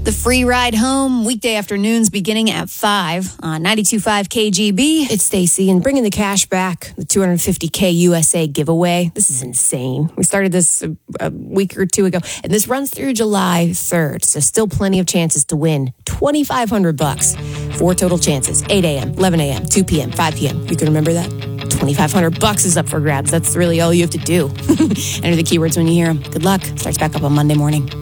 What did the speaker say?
The free ride home, weekday afternoons beginning at 5 on 92.5 KGB. It's Stacy, and bringing the cash back, the $250K USA giveaway. This is insane. We started this a week or two ago, and this runs through July 3rd, so still plenty of chances to win $2,500. 4 total chances, 8 a.m., 11 a.m., 2 p.m., 5 p.m. You can remember that? $2,500 is up for grabs. That's really all you have to do. Enter the keywords when you hear them. Good luck. Starts back up on Monday morning.